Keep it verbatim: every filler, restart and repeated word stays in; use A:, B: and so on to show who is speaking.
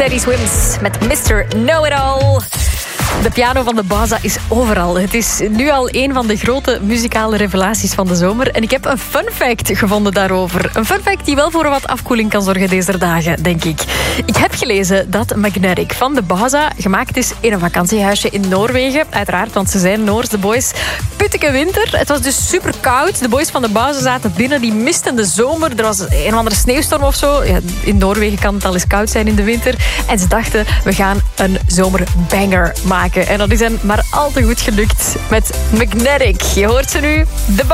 A: Teddy Swims met mister Know-It-All. De piano van de Baza is overal. Het is nu al een van de grote muzikale revelaties van de zomer. En ik heb een fun fact gevonden daarover. Een fun fact die wel voor wat afkoeling kan zorgen deze dagen, denk ik. Ik heb gelezen dat Magnetic van de Baza gemaakt is in een vakantiehuisje in Noorwegen. Uiteraard, want ze zijn Noors, de boys. Putteke winter. Het was dus super koud. De boys van de Baza zaten binnen. Die misten de zomer. Er was een of andere sneeuwstorm of zo. Ja, in Noorwegen kan het al eens koud zijn in de winter. En ze dachten, we gaan een zomerbanger maken. En dat is hen maar al te goed gelukt met Magnetic. Je hoort ze nu, de